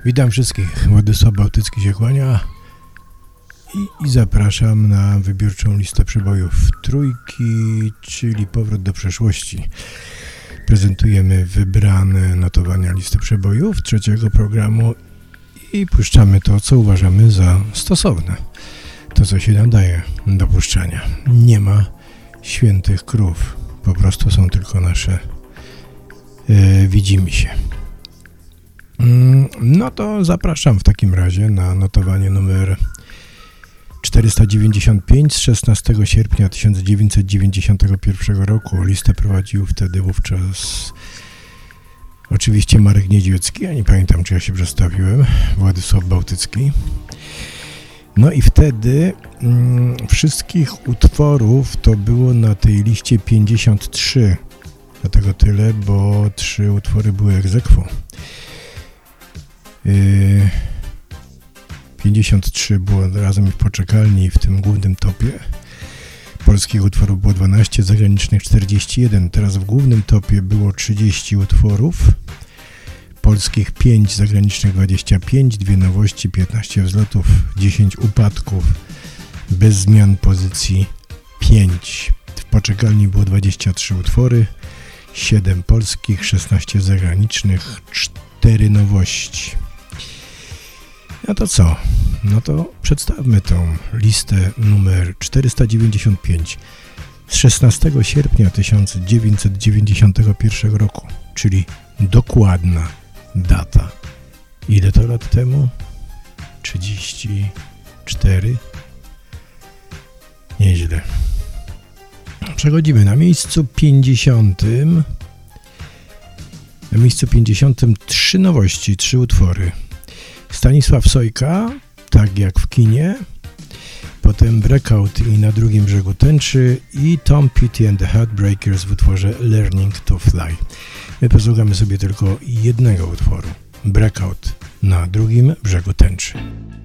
Witam wszystkich, Władysław Bałtycki się kłania i zapraszam na wybiórczą listę przebojów trójki, czyli powrót do przeszłości. Prezentujemy wybrane notowania listy przebojów trzeciego programu i puszczamy to, co uważamy za stosowne. To, co się nadaje do puszczania. Nie ma świętych krów, po prostu są tylko nasze widzimy się. No to zapraszam w takim razie na notowanie numer 495 z 16 sierpnia 1991 roku. Listę prowadził wówczas oczywiście Marek Niedźwiecki, ja nie pamiętam, czy ja się przedstawiłem, Władysław Bałtycki. No i wtedy wszystkich utworów to było na tej liście 53. Dlatego tyle, bo 3 utwory były ex aequo. 53 było razem w poczekalni w tym głównym topie. Polskich utworów było 12, zagranicznych 41. Teraz w głównym topie było 30 utworów. Polskich 5, zagranicznych 25, 2 nowości, 15 wzlotów, 10 upadków, bez zmian pozycji 5. W poczekalni było 23 utwory, 7 polskich, 16 zagranicznych, 4 nowości. No to co? No to przedstawmy tą listę numer 495 z 16 sierpnia 1991 roku, czyli dokładna data. Ile to lat temu? 34? Nieźle. Przechodzimy na miejscu 50. Na miejscu 50 3 nowości, 3 utwory. Stanisław Sojka, tak jak w kinie, potem Breakout i Na drugim brzegu tęczy i Tom Petty and the Heartbreakers w utworze Learning to Fly. My posłuchamy sobie tylko jednego utworu, Breakout, Na drugim brzegu tęczy.